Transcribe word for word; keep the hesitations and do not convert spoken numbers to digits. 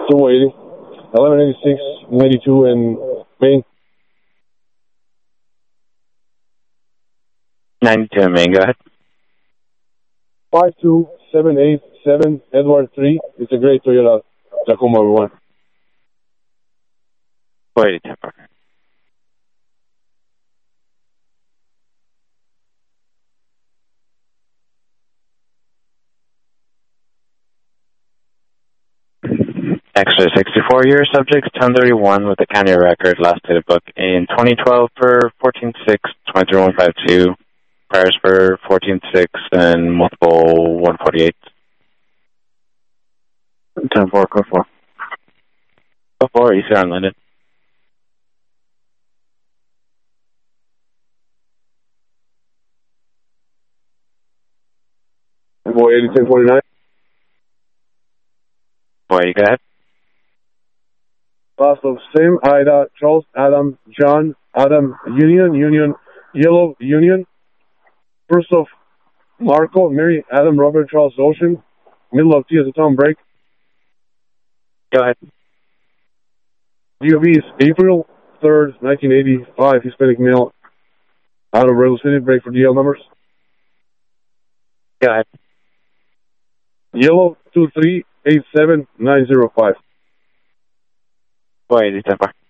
two eighty, eleven eighty-six, ninety-two, and Main. ninety-two in Main, go ahead. five two seven eight seven, Edward three. It's a great Toyota Tacoma V one. four eighty, ten Parker. Extra sixty-four year subjects, ten thirty-one with a county record, last data book in twenty twelve for fourteen six, twenty-three one fifty-two, priors for fourteen six, and multiple one forty-eight. ten four, go four. Go four, East on Linden. four eighty, ten forty-nine. Boy, you go ahead. Last of Sim, Ida, Charles, Adam, John, Adam, Union, Union, Yellow, Union. First of Marco, Mary, Adam, Robert, Charles, Ocean. Middle of T as a town break. Go ahead. D O B is April third, nineteen eighty-five, Hispanic male. Out of Redwood City, break for D L numbers. Go ahead. Yellow, two three eight seven nine zero five. four eighty, ten Parker.